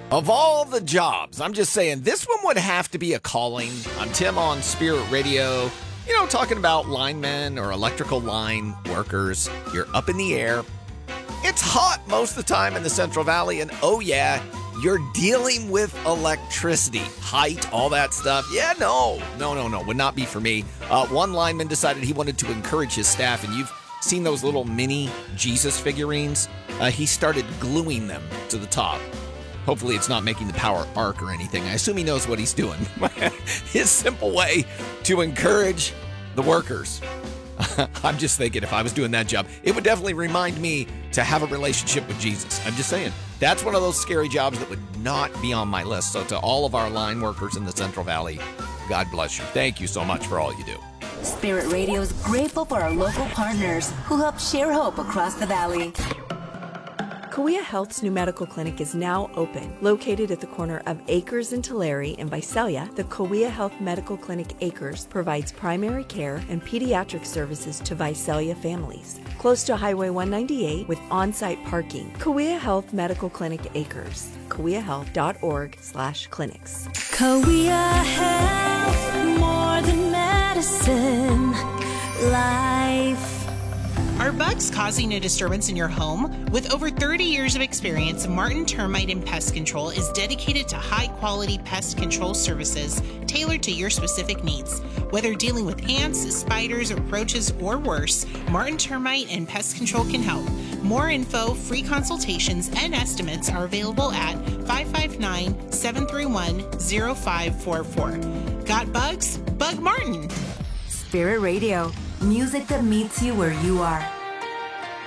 Of all the jobs, I'm just saying this one would have to be a calling. I'm Tim on Spirit Radio, talking about linemen or electrical line workers. You're up in the air. It's hot most of the time in the Central Valley, and oh yeah, you're dealing with electricity, height, all that stuff. Yeah, no, would not be for me. One lineman decided he wanted to encourage his staff, and you've seen those little mini Jesus figurines. He started gluing them to the top. Hopefully it's not making the power arc or anything. I assume he knows what he's doing. His simple way to encourage the workers. I'm just thinking if I was doing that job, it would definitely remind me to have a relationship with Jesus. I'm just saying, that's one of those scary jobs that would not be on my list. So to all of our line workers in the Central Valley, God bless you. Thank you so much for all you do. Spirit Radio is grateful for our local partners who help share hope across the valley. Kauai Health's new medical clinic is now open. Located at the corner of Acres and Tulare in Visalia, the Kauai Health Medical Clinic Acres provides primary care and pediatric services to Visalia families. Close to Highway 198 with on-site parking. Kauai Health Medical Clinic Acres. KauaiHealth.org/clinics. Kauai Health, more than medicine, life. Are bugs causing a disturbance in your home? With over 30 years of experience, Martin Termite and Pest Control is dedicated to high-quality pest control services tailored to your specific needs. Whether dealing with ants, spiders, roaches, or worse, Martin Termite and Pest Control can help. More info, free consultations, and estimates are available at 559-731-0544. Got bugs? Bug Martin! Spirit Radio, music that meets you where you are.